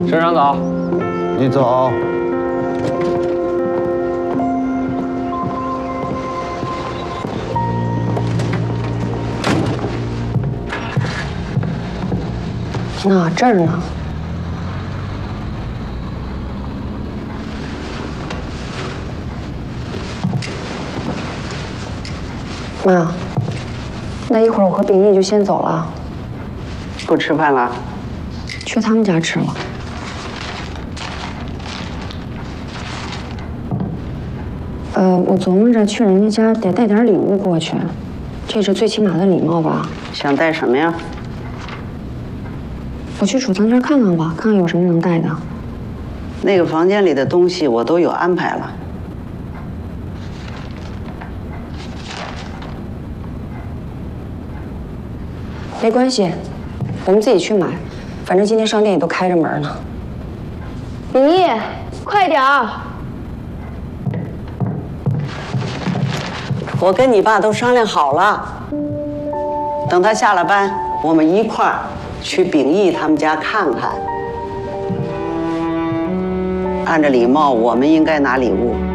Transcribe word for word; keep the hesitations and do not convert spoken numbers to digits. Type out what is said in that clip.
省长早， 你早。 那这儿呢？妈，那一会儿我和秉义就先走了。 不吃饭了？ 去他们家吃了。呃，我琢磨着去人家家得带点礼物过去，这是最起码的礼貌吧？ 想带什么呀？ 我去储藏间看看吧，看看有什么能带的。 那个房间里的东西我都有安排了。 没关系，我们自己去买，反正今天商店也都开着门呢。秉义，快点儿！ 我跟你爸都商量好了，等他下了班，我们一块儿去秉义他们家看看。按照礼貌，我们应该拿礼物。